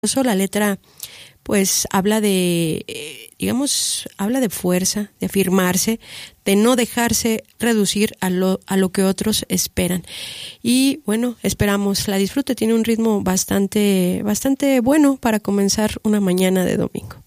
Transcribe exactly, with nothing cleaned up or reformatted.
La letra pues habla de, eh, digamos, habla de fuerza, de afirmarse, de no dejarse reducir a lo, a lo que otros esperan. Y bueno, esperamos la disfrute, tiene un ritmo bastante, bastante bueno para comenzar una mañana de domingo.